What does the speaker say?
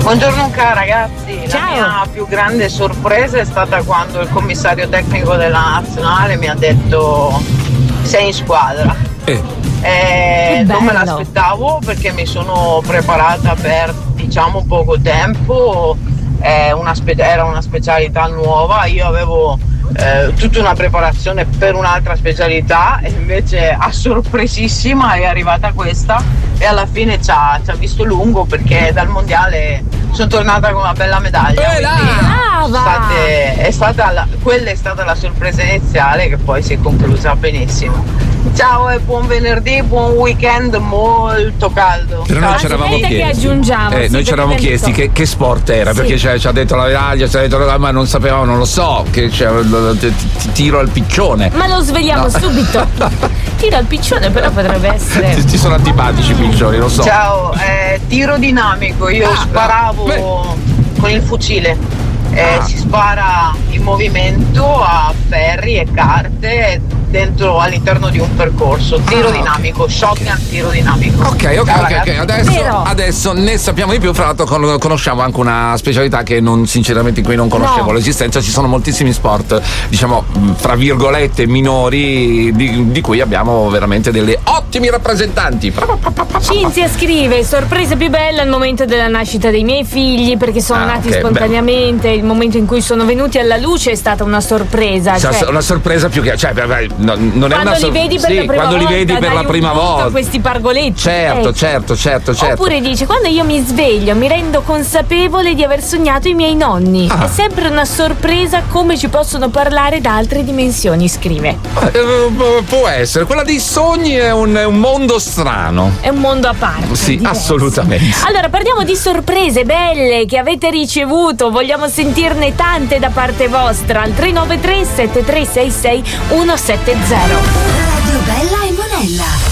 Buongiorno ragazzi, Ciao. La mia più grande sorpresa è stata quando il commissario tecnico della nazionale mi ha detto sei in squadra. Non me l'aspettavo perché mi sono preparata per poco tempo, era una specialità nuova, io avevo tutta una preparazione per un'altra specialità e invece a sorpresissima è arrivata questa e alla fine ci ha visto lungo perché dal mondiale sono tornata con una bella medaglia. Quella è stata la sorpresa iniziale che poi si è conclusa benissimo. Ciao e buon venerdì, buon weekend molto caldo. Però noi ci eravamo chiesti, che aggiungiamo, noi ci eravamo chiesti che sport era, perché ci ha detto la medaglia, ci ha detto ma non sapevamo, non lo so, che tiro al piccione. Ma lo sveliamo subito. Tiro al piccione, però potrebbe essere. Ci sono antipatici i piccioni, lo so. Ciao, tiro dinamico, io sparavo con il fucile. Si spara in movimento a ferri e carte all'interno di un percorso. Tiro dinamico, shotgun, tiro dinamico. Ok. Adesso ne sappiamo di più. Fra l'altro conosciamo anche una specialità che sinceramente in cui non conoscevo l'esistenza. Ci sono moltissimi sport, diciamo, fra virgolette, minori, di cui abbiamo veramente delle ottimi rappresentanti. Cinzia scrive: sorpresa più bella al momento della nascita dei miei figli, perché sono nati spontaneamente. Il momento in cui sono venuti alla luce è stata una sorpresa. Una sorpresa più che. Non è una sorpresa. Quando li vedi per la prima quando volta. Li vedi per la prima volta. Questi pargoletti. Certo. Oppure dice: quando io mi sveglio mi rendo consapevole di aver sognato i miei nonni. È sempre una sorpresa come ci possono parlare da altre dimensioni, scrive. Può essere. Quella dei sogni è un mondo strano. È un mondo a parte. Sì, diverso. Assolutamente. Allora parliamo di sorprese belle che avete ricevuto. Vogliamo sentirne tante da parte vostra al 393 7366 170. Radio Bella e Monella.